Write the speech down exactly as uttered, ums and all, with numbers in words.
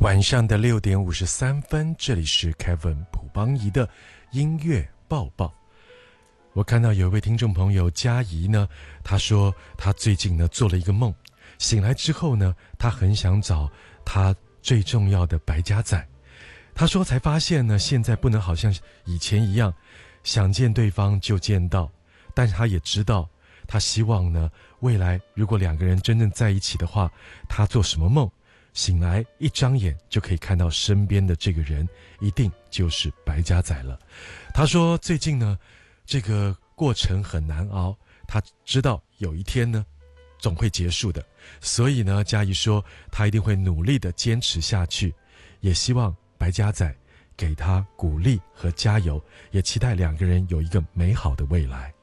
晚上的六点五十三分，这里是 Kevin 卜邦仪的音乐报报。我看到有一位听众朋友嘉怡呢，他说他最近呢做了一个梦，醒来之后呢，他很想找他最重要的白家仔。他说才发现呢，现在不能好像以前一样，想见对方就见到，但是他也知道，他希望呢，未来如果两个人真正在一起的话，他做什么梦，醒来一张眼就可以看到身边的这个人一定就是白家仔了。他说最近呢这个过程很难熬，他知道有一天呢总会结束的，所以呢嘉怡说他一定会努力的坚持下去，也希望白家仔给他鼓励和加油，也期待两个人有一个美好的未来。